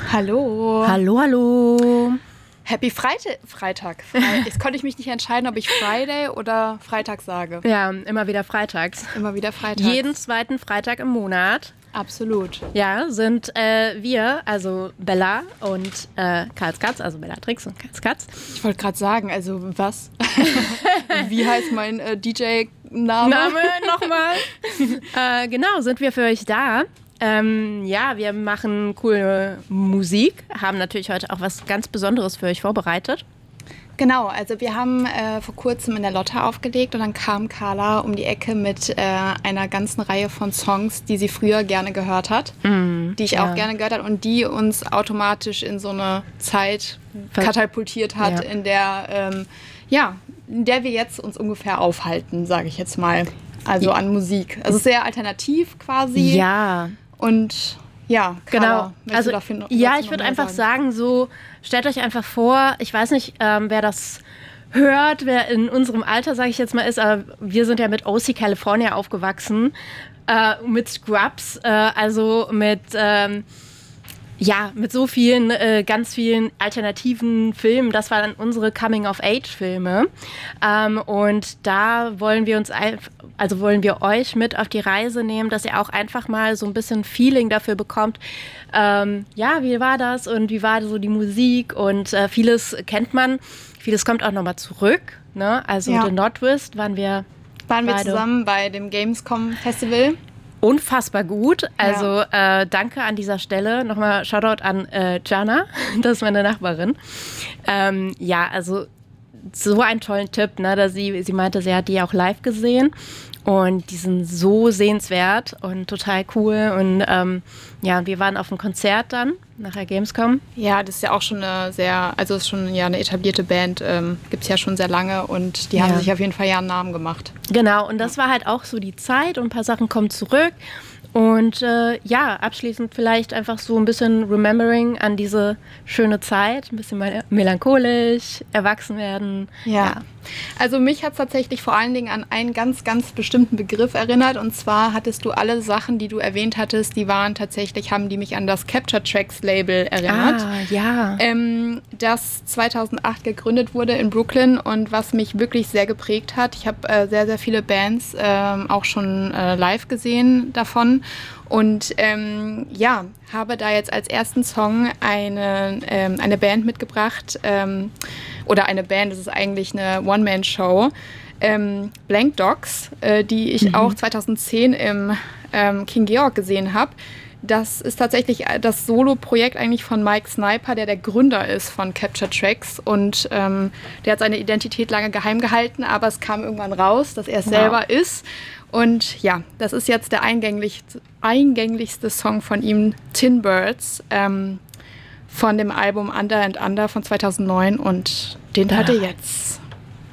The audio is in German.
Hallo. Hallo, hallo. Happy Freitag. Jetzt konnte ich mich nicht entscheiden, ob ich Friday oder Freitag sage. Ja, immer wieder freitags. Immer wieder Freitag. Jeden zweiten Freitag im Monat. Absolut. Ja, sind wir, also Bella und Karlskatz, also Bellatrix und Karlskatz. Ich wollte gerade sagen, also was? Wie heißt mein DJ-Name? Name nochmal. Genau, sind wir für euch da. Ja, wir machen coole Musik, haben natürlich heute auch was ganz Besonderes für euch vorbereitet. Genau, also wir haben vor kurzem in der Lotte aufgelegt und dann kam Carla um die Ecke mit einer ganzen Reihe von Songs, die sie früher gerne gehört hat, die ich auch gerne gehört habe und die uns automatisch in so eine Zeit katapultiert hat, in der wir jetzt uns ungefähr aufhalten, sage ich jetzt mal. Also an Musik. Also sehr alternativ quasi. Ja. Und ja, Carla, genau. Also ich würde einfach sagen, so stellt euch einfach vor, ich weiß nicht, wer das hört, wer in unserem Alter, sage ich jetzt mal, ist, aber wir sind ja mit OC California aufgewachsen, mit Scrubs, also mit so vielen, ganz vielen alternativen Filmen. Das waren unsere Coming-of-Age-Filme. Und da wollen wir euch mit auf die Reise nehmen, dass ihr auch einfach mal so ein bisschen Feeling dafür bekommt. Wie war das und wie war so die Musik? Und vieles kennt man, vieles kommt auch nochmal zurück. Ne? Also The Nordwest waren wir zusammen bei dem Gamescom Festival. Unfassbar gut. Also danke an dieser Stelle. Nochmal Shoutout an Jana, das ist meine Nachbarin. Also so einen tollen Tipp, ne, dass sie meinte, sie hat die auch live gesehen und die sind so sehenswert und total cool. Und wir waren auf einem Konzert dann nach der Gamescom. Ja, das ist ja auch schon eine etablierte Band, gibt es ja schon sehr lange und die haben sich auf jeden Fall einen Namen gemacht. Genau, und das war halt auch so die Zeit und ein paar Sachen kommen zurück. Und abschließend vielleicht einfach so ein bisschen Remembering an diese schöne Zeit, ein bisschen melancholisch, erwachsen werden. Ja. Also mich hat es tatsächlich vor allen Dingen an einen ganz, ganz bestimmten Begriff erinnert. Und zwar hattest du alle Sachen, die du erwähnt hattest, haben die mich an das Capture Tracks Label erinnert. Das 2008 gegründet wurde in Brooklyn und was mich wirklich sehr geprägt hat. Ich habe sehr, sehr viele Bands auch schon live gesehen davon. Und habe da jetzt als ersten Song eine Band mitgebracht, oder eine Band, das ist eigentlich eine One-Man-Show, Blank Dogs, die ich auch 2010 im King Georg gesehen habe. Das ist tatsächlich das Solo-Projekt eigentlich von Mike Sniper, der Gründer ist von Capture Tracks. Und der hat seine Identität lange geheim gehalten, aber es kam irgendwann raus, dass er es selber ist. Und ja, das ist jetzt der eingänglichste Song von ihm, Tin Birds, von dem Album Under and Under von 2009. Und den hört ihr jetzt.